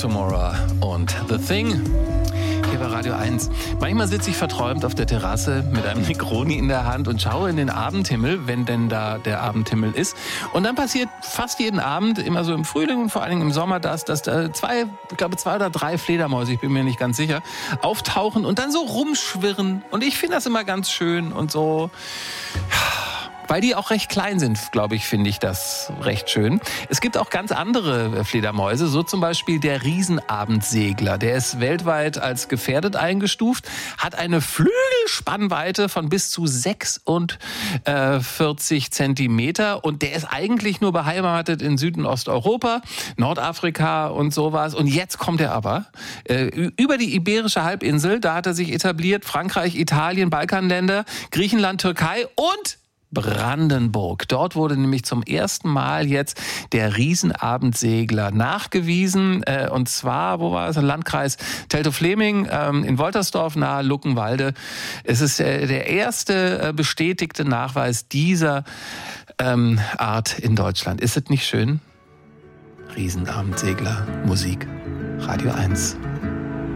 Tomorrow und The Thing hier bei Radio 1. Manchmal sitze ich verträumt auf der Terrasse mit einem Negroni in der Hand und schaue in den Abendhimmel, wenn denn da der Abendhimmel ist. Und dann passiert fast jeden Abend, immer so im Frühling und vor allen Dingen im Sommer, dass zwei oder drei Fledermäuse, ich bin mir nicht ganz sicher, auftauchen und dann so rumschwirren. Und ich finde das immer ganz schön und so. Weil die auch recht klein sind, glaube ich, finde ich das recht schön. Es gibt auch ganz andere Fledermäuse, so zum Beispiel der Riesenabendsegler. Der ist weltweit als gefährdet eingestuft, hat eine Flügelspannweite von bis zu 46 Zentimeter und der ist eigentlich nur beheimatet in Süd- und Osteuropa, Nordafrika und sowas. Und jetzt kommt er aber über die Iberische Halbinsel, da hat er sich etabliert, Frankreich, Italien, Balkanländer, Griechenland, Türkei und Brandenburg. Dort wurde nämlich zum ersten Mal jetzt der Riesenabendsegler nachgewiesen. Und zwar, wo war es? Landkreis Teltow-Fläming in Woltersdorf nahe Luckenwalde. Es ist der erste bestätigte Nachweis dieser Art in Deutschland. Ist es nicht schön? Riesenabendsegler, Musik, Radio 1.